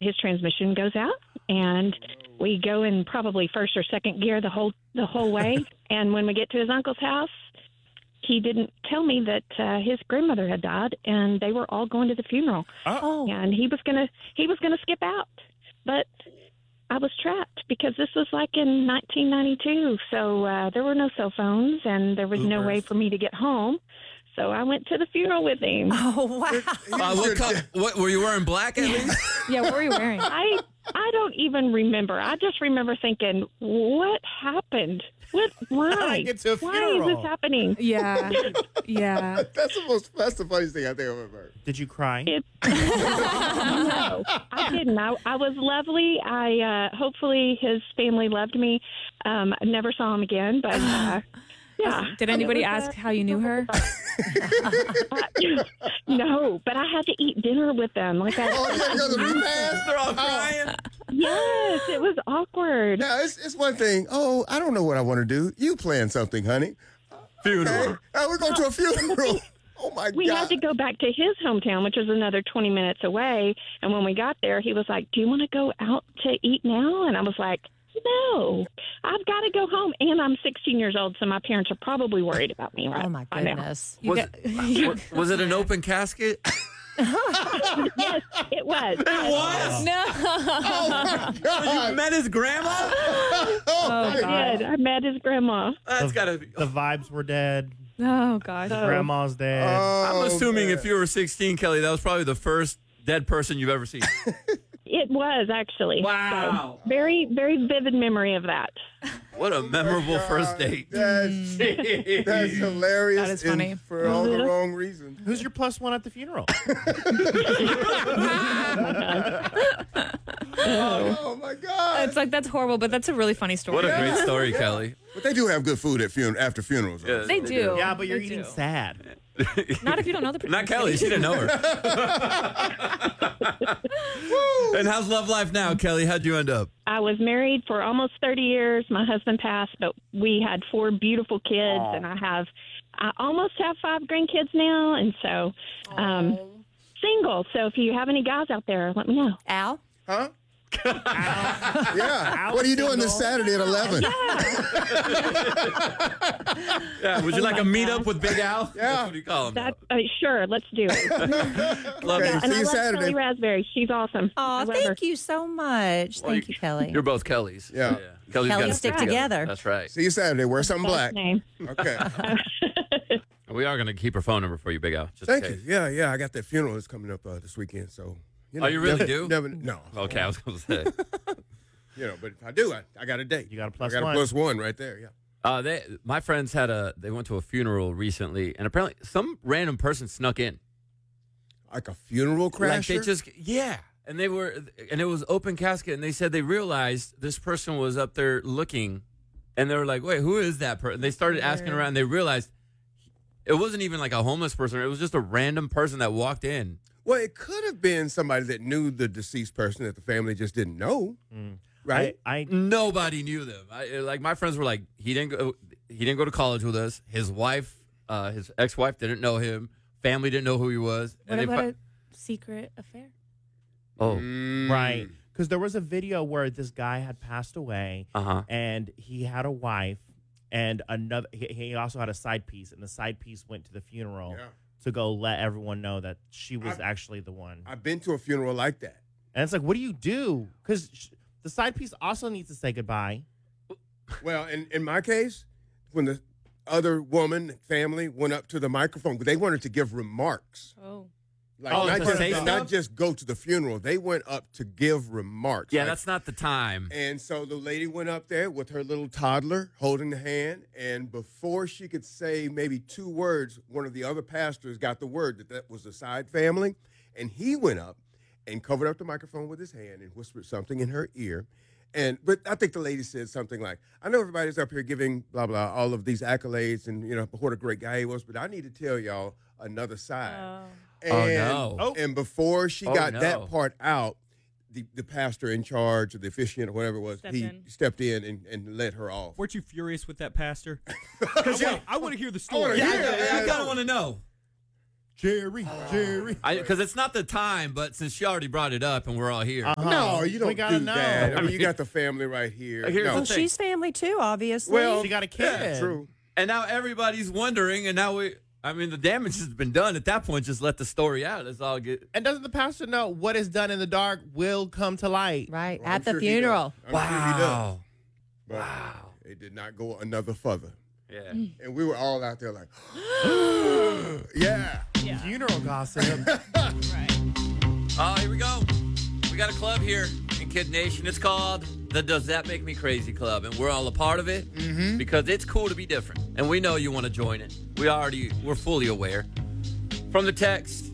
his transmission goes out, and we go in probably first or second gear the whole way. And when we get to his uncle's house, he didn't tell me that his grandmother had died, and they were all going to the funeral. Oh. And he was gonna skip out, but I was trapped because this was like in 1992, so there were no cell phones, and there was no way for me to get home. So I went to the funeral with him. Oh, wow. What were you wearing? Black at least? Yeah, what were you wearing? I don't even remember. I just remember thinking, what happened? Why? Get to a Why funeral. is this happening? Yeah. Yeah. That's the funniest thing I think I've ever heard. Did you cry? No, I didn't. I was lovely. Hopefully his family loved me. I never saw him again, but yeah. Did anybody ask how you knew her? No, but I had to eat dinner with them. Like Because of the past? They're all crying. Yes, it was awkward. Now, it's one thing. Oh, I don't know what I want to do. You plan something, honey. Funeral. Okay. We're going to a funeral. Oh, my We God. had to go back to his hometown, which was another 20 minutes away. And when we got there, he was like, do you want to go out to eat now? And I was like, no, I've got to go home. And I'm 16 years old, so my parents are probably worried about me right Oh, my by now. goodness. Was it an open casket? Yes, it was. It was? No. Oh, my God. You met his grandma? Oh, I God. did. I met his grandma. That's got to be. The vibes were dead. Oh, gosh. Grandma's dead. I'm assuming man. if you were 16, Kelly, that was probably the first dead person you've ever seen. It was, actually. Wow. So, very, very vivid memory of that. What a memorable first date. That's hilarious. That is funny. and for all the wrong reasons. Who's your plus one at the funeral? Oh, my God. It's like, that's horrible, but that's a really funny story. What a great story, Kelly. But they do have good food at after funerals. though. Yeah. They do. Yeah, but you're They eating do. sad. Not if you don't know the person. Not Kelly. She didn't know her. And how's love life now, Kelly? How'd you end up? I was married for almost 30 years. My husband passed, but we had 4 beautiful kids, and I almost have 5 grandkids now, and so single. So if you have any guys out there, let me know. Al? Huh? Yeah. What are you doing this Saturday at 11? Yeah. Would you like a meetup with Big Al? Yeah. That's what do you call him? That Sure, let's do it. Love Okay. it. And See I you love Saturday. Kelly Raspberry. She's awesome. I Oh, love her. thank you so much. Well, Thank you, Kelly. You're both Kellys. Yeah. Kelly's Kellys gotta stick together. That's right. See you Saturday. Wear something Best black. name. Okay. We are going to keep her phone number for you, Big Al. Just Thank in you. case. Yeah. I got that funeral that's coming up this weekend. So. Oh, you really do? No. Okay, I was going to say. But if I do, I got a date. You got a plus I got one. a plus one right there. Yeah. My friends they went to a funeral recently, and apparently some random person snuck in. Like a funeral crasher. And it was open casket, and they said they realized this person was up there looking, and they were like, wait, who is that person? They started asking around, and they realized it wasn't even like a homeless person. It was just a random person that walked in. Well, it could have been somebody that knew the deceased person that the family just didn't know. Right? Nobody knew them. My friends were like, he didn't go to college with us. His wife, his ex-wife didn't know him. Family didn't know who he was. What about a secret affair? Oh, Right. Because there was a video where this guy had passed away, and he had a wife, and he also had a side piece, and the side piece went to the funeral to go let everyone know that she was actually the one. I've been to a funeral like that. And it's like, what do you do? Because the side piece also needs to say goodbye. Well, in my case, when the other family went up to the microphone, they wanted to give remarks. Oh. Not just go to the funeral. They went up to give remarks. yeah, that's not the time. And so the lady went up there with her little toddler holding the hand, and before she could say maybe 2 words, one of the other pastors got the word that was the side family, and he went up and covered up the microphone with his hand and whispered something in her ear. But I think the lady said something like, I know everybody's up here giving blah, blah, all of these accolades and, what a great guy he was, but I need to tell y'all another side. And before she got that part out, the pastor in charge or the officiant or whatever it was, stepped in and let her off. Weren't you furious with that pastor? Because I want to hear the story. I kind of want to know. Jerry. Because it's not the time, but since she already brought it up and we're all here. No, you don't gotta do know. that. I mean, you got the family right here. Here's No. the Well, thing. she's family too, obviously. Well, She got a kid. Yeah, true. And now everybody's wondering, and now the damage has been done. At that point, just let the story out. Let's all get. And doesn't the pastor know what is done in the dark will come to light? right, Well, at I'm the sure he funeral. does. I'm sure he does. Wow. But Wow. it did not go another further. Yeah. And we were all out there like, yeah. Funeral gossip. Oh, here we go. We got a club here in Kid Nation. It's called the Does That Make Me Crazy Club, and we're all a part of it because it's cool to be different. And we know you want to join it. We're fully aware. From the text,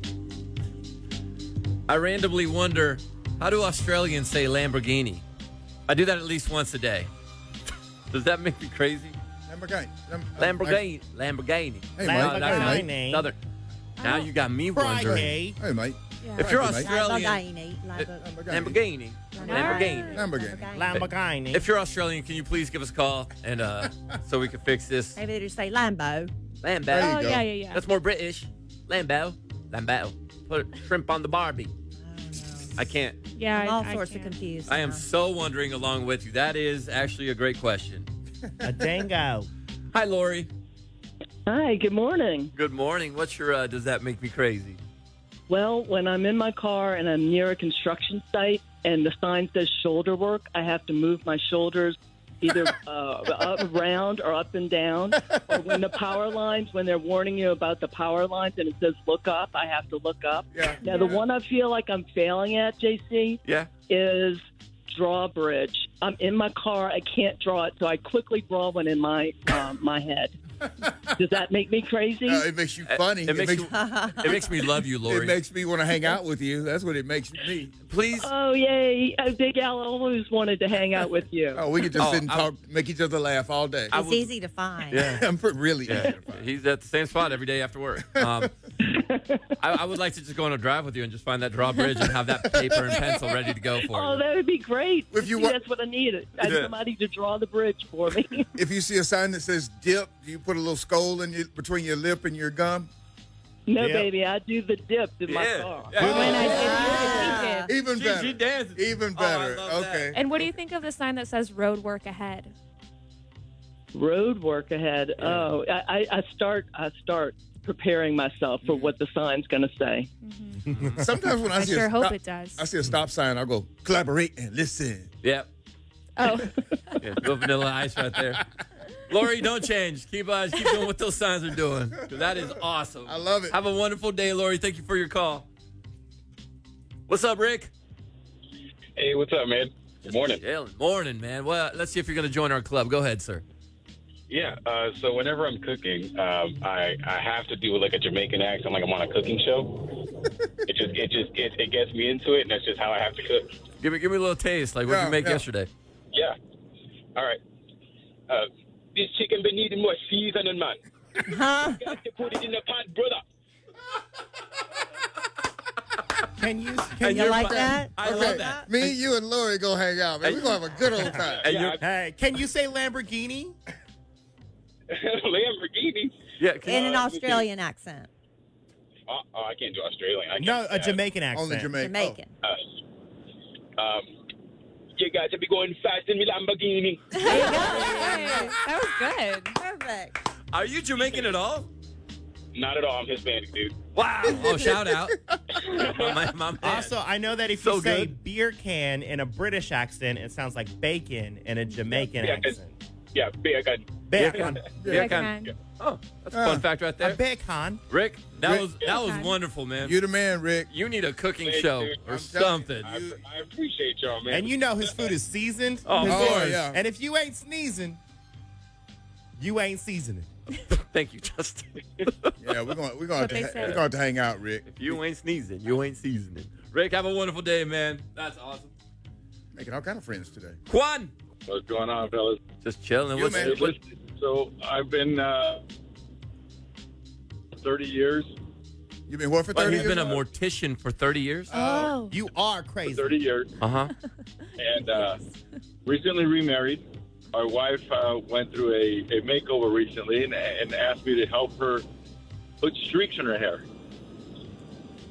I randomly wonder, how do Australians say Lamborghini? I do that at least once a day. Does that make me crazy? Lamborghini. Hey, No, mate. that's not Hey, mate. Southern. Now you got me wondering. Friday. Hey, mate. If you're Hey, mate. Australian, Lamborghini. Lamborghini. Lamborghini. If you're Australian, can you please give us a call and so we can fix this? Maybe they just say Lambo. Lambo. There you Oh, go. yeah. That's more British. Lambo. Put shrimp on the Barbie. I can't. Yeah, I'm all I sorts of can't. confused. I am now. so wondering along with you. That is actually a great question. A dango. Hi, Lori. Hi, good morning. Good morning. What's your Does That Make Me Crazy? Well, when I'm in my car and I'm near a construction site and the sign says shoulder work, I have to move my shoulders either up, around or up and down. Or when the power lines, when they're warning you about the power lines and it says look up, I have to look up. Yeah. Now, the one I feel like I'm failing at, JC, Yeah. is drawbridge. I'm in my car. I can't draw it, so I quickly draw one in my my head. Does that make me crazy? It makes you funny. It makes me love you, Lori. It makes me want to hang out with you. That's what it makes me. Please. Oh, yay. Big Al always wanted to hang out with you. Oh, we could just sit and talk, make each other laugh all day. It's easy to find. Yeah. I'm really easy Yeah, to find. he's at the same spot every day after work. I would like to just go on a drive with you and just find that drawbridge and have that paper and pencil ready to go for Oh, you. that would be great. If you See, wa- that's what I needed. I need Yeah. somebody to draw the bridge for me. If you see a sign that says dip, do you put a little skull in between your lip and your gum? No, Yep. baby, I do the dip in my Yeah. car. Yeah. When I Yeah. did Even better. She dances. Even Oh, I better. love that. Okay. And what do you think of the sign that says road work ahead? Road work ahead. Oh, I start preparing myself for what the sign's going to say. Sometimes when I, I see sure a hope stop, it does. I see a stop sign, I'll go collaborate and listen. Yep. Oh, Yeah, go Vanilla Ice right there. Lori, don't change. Keep doing what those signs are doing. That is awesome. I love it. Have a wonderful day, Lori. Thank you for your call. What's up, Rick? Hey, what's up, man? Good morning. Chilling. Morning, man. Well, let's see if you're going to join our club. Go ahead, sir. Yeah, so whenever I'm cooking, I have to do like a Jamaican accent, like I'm on a cooking show. It gets me into it, and that's just how I have to cook. Give me a little taste. Like what did you make yesterday? Yeah. All right. This chicken been needing more seasoning, man. Huh? You got to put it in the pot, brother. Can you? And You you're like fine. that? I You love like that. Me, you, and Lori go hang out, man. We're going to have a good old time. And Yeah, you're, Hey, can you say Lamborghini? Lamborghini. yeah, In an Australian accent. Oh, I can't do Australian. I can't No, do a that. Jamaican accent. Only Jamaican. Jamaican. You got to be going fast in my Lamborghini. hey, that was good. Perfect. Are you Jamaican at all? Not at all. I'm Hispanic, dude. Wow. Oh, shout out. my man. Also, I know that if So you say good. beer can in a British accent, it sounds like bacon in a Jamaican Yeah, accent. Yeah, bacon. Bacon. Yeah, Bacon. kind. Oh, that's a fun fact right A there. bacon. Rick, that Rick. was wonderful, man. You the man, Rick. You need a cooking Thanks, show dude. or I'm telling you. something. I appreciate y'all, man. And you know his food is seasoned. Oh, His of food- course. yeah. And if you ain't sneezing, you ain't seasoning. Thank you, Justin. Yeah, we're going what they to say. hang out, Rick. If you ain't sneezing, you ain't seasoning. Rick, have a wonderful day, man. That's awesome. Making all kind of friends today. Juan, What's going on, fellas? just chilling. You, What's, man. what- So I've been 30 years. You been what for but 30 he's years? been a mortician for 30 years? Oh. You are crazy. 30 years. Uh-huh. And recently remarried. Our wife went through a makeover recently and asked me to help her put streaks in her hair.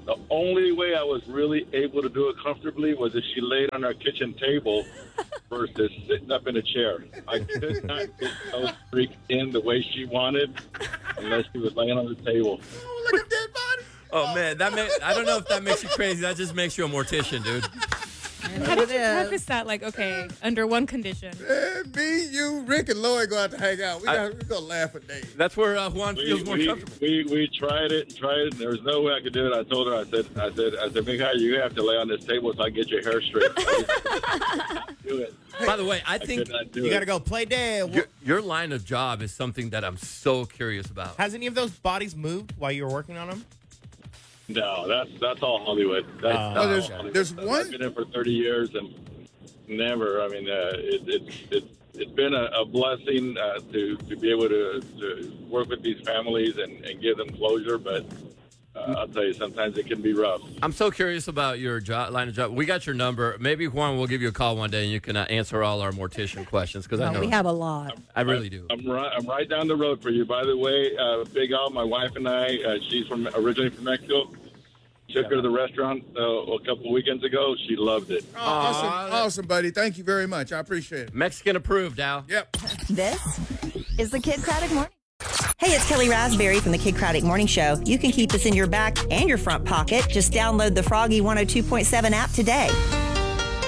The only way I was really able to do it comfortably was if she laid on our kitchen table versus sitting up in a chair. I could not get those freaks in the way she wanted unless she was laying on the table. Oh, look at dead body. Oh, man. I don't know if that makes you crazy. That just makes you a mortician, dude. How did you preface that? Like, okay, under one condition. Me, you, Rick, and Lloyd go out to hang out. We're going to laugh at Dave. That's where Juan feels more comfortable. We tried it, and there was no way I could do it. I told her, I said, Big Guy, you have to lay on this table so I can get your hair straight. Do it. By the way, I think you got to go play dead. Your line of job is something that I'm so curious about. Has any of those bodies moved while you were working on them? No, that's all Hollywood. There's one. I've been in for 30 years and never. I mean, it's been a blessing to be able to work with these families and give them closure. But I'll tell you, sometimes it can be rough. I'm so curious about your line of job. We got your number. Maybe Juan will give you a call one day and you can answer all our mortician questions because I know we have a lot. I really do. I'm right down the road for you. By the way, Big Al, my wife and I, she's originally from Mexico. Took her to the restaurant a couple of weekends ago. She loved it. Awesome, buddy. Thank you very much. I appreciate it. Mexican approved, Al. Yep. This is the Kid Craddock Morning. Hey, it's Kelly Raspberry from the Kid Craddock Morning Show. You can keep us in your back and your front pocket. Just download the Froggy 102.7 app today.